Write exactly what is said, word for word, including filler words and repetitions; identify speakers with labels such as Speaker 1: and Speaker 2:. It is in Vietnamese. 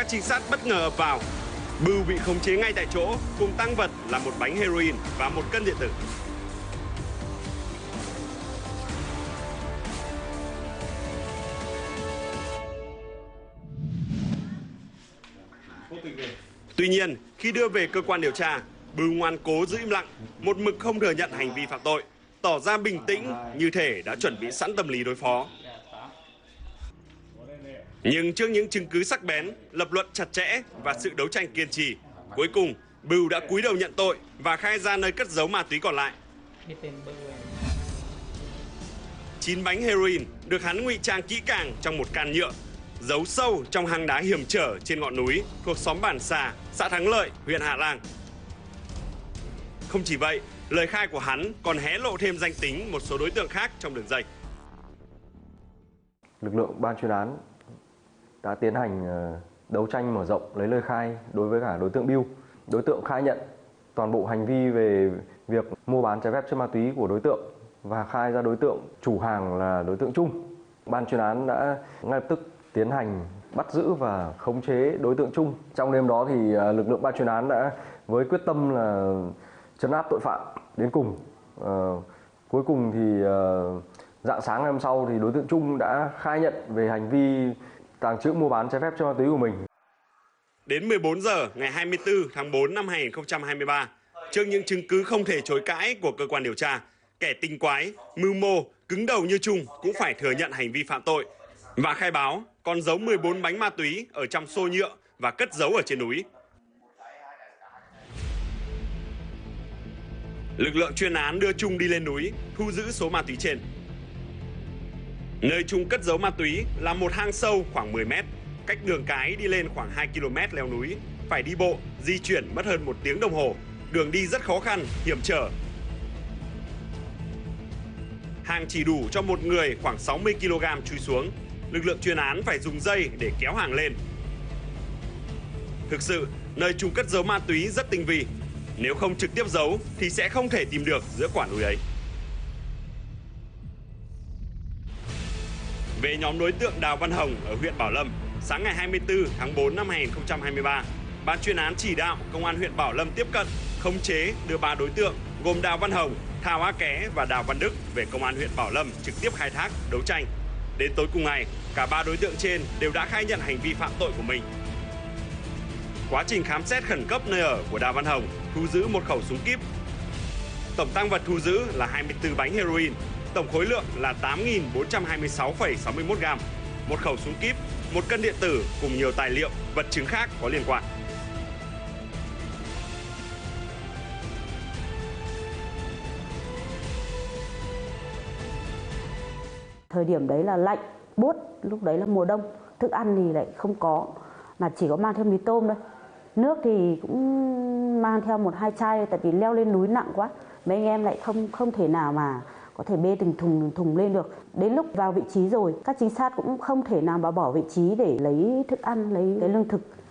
Speaker 1: các trinh sát bất ngờ ập vào. Bưu bị khống chế ngay tại chỗ, cùng tang vật là một bánh heroin và một cân điện tử. Tuy nhiên, khi đưa về cơ quan điều tra, Bưu ngoan cố giữ im lặng, một mực không thừa nhận hành vi phạm tội, tỏ ra bình tĩnh như thể đã chuẩn bị sẵn tâm lý đối phó. Nhưng trước những chứng cứ sắc bén, lập luận chặt chẽ và sự đấu tranh kiên trì, cuối cùng Bưu đã cúi đầu nhận tội và khai ra nơi cất giấu ma túy còn lại. chín bánh heroin được hắn ngụy trang kỹ càng trong một can nhựa, giấu sâu trong hang đá hiểm trở trên ngọn núi thuộc xóm Bản Xà, xã Thắng Lợi, huyện Hạ Lan. Không chỉ vậy, lời khai của hắn còn hé lộ thêm danh tính một số đối tượng khác trong đường dây.
Speaker 2: Lực lượng ban chuyên án đã tiến hành đấu tranh mở rộng lấy lời khai đối với cả đối tượng Bưu. Đối tượng khai nhận toàn bộ hành vi về việc mua bán trái phép chất ma túy của đối tượng và khai ra đối tượng chủ hàng là đối tượng Trung. Ban chuyên án đã ngay lập tức tiến hành bắt giữ và khống chế đối tượng Trung. Trong đêm đó thì lực lượng ban chuyên án đã với quyết tâm là trấn áp tội phạm đến cùng. À, cuối cùng thì uh, rạng sáng ngày hôm sau thì đối tượng Trung đã khai nhận về hành vi tàng trữ mua bán trái phép chất ma túy của mình.
Speaker 1: Đến mười bốn giờ ngày hai mươi tư tháng tư năm hai nghìn không trăm hai mươi ba, trước những chứng cứ không thể chối cãi của cơ quan điều tra, kẻ tinh quái, mưu mô, cứng đầu như Trung cũng phải thừa nhận hành vi phạm tội và khai báo còn giấu mười bốn bánh ma túy ở trong xô nhựa và cất giấu ở trên núi. Lực lượng chuyên án đưa Trung đi lên núi, thu giữ số ma túy trên. Nơi Trung cất giấu ma túy là một hang sâu khoảng mười mét, cách đường cái đi lên khoảng hai ki lô mét leo núi, phải đi bộ, di chuyển mất hơn một tiếng đồng hồ, đường đi rất khó khăn, hiểm trở. Hang chỉ đủ cho một người khoảng sáu mươi ki lô gam chui xuống, lực lượng chuyên án phải dùng dây để kéo hàng lên. Thực sự, nơi Trung cất giấu ma túy rất tinh vi, nếu không trực tiếp giấu thì sẽ không thể tìm được giữa quả núi ấy. Về nhóm đối tượng Đào Văn Hồng ở huyện Bảo Lâm, sáng ngày hai mươi tư tháng tư năm hai nghìn không trăm hai mươi ba, ban chuyên án chỉ đạo công an huyện Bảo Lâm tiếp cận, khống chế đưa ba đối tượng gồm Đào Văn Hồng, Thào A Ké và Đào Văn Đức về công an huyện Bảo Lâm trực tiếp khai thác, đấu tranh. Đến tối cùng ngày, cả ba đối tượng trên đều đã khai nhận hành vi phạm tội của mình. Quá trình khám xét khẩn cấp nơi ở của Đào Văn Hồng, thu giữ một khẩu súng kíp. Tổng tang vật thu giữ là hai mươi tư bánh heroin, tổng khối lượng là tám nghìn bốn trăm hai mươi sáu phẩy sáu mươi mốt gam, một khẩu súng kíp, một cân điện tử cùng nhiều tài liệu, vật chứng khác có liên quan.
Speaker 3: Thời điểm đấy là lạnh, buốt, lúc đấy là mùa đông, thức ăn thì lại không có, mà chỉ có mang theo mì tôm thôi. Nước thì cũng mang theo một hai chai, tại vì leo lên núi nặng quá, mấy anh em lại không không thể nào mà có thể bê từng thùng từng thùng lên được. Đến lúc vào vị trí rồi, các trinh sát cũng không thể nào mà bỏ vị trí để lấy thức ăn, lấy cái lương thực.